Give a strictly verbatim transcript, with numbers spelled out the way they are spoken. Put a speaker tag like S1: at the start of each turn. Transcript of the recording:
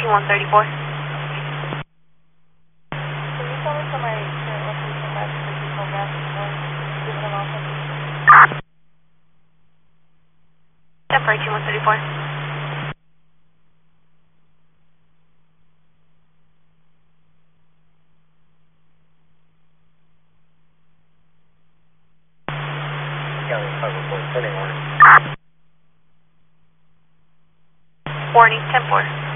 S1: approaching one thirty-four.
S2: Can you tell me for my current location that the diesel gas is going, given them also?
S1: Approaching one thirty-four.
S3: County five oh four, sending warning.
S1: Warning, ten four.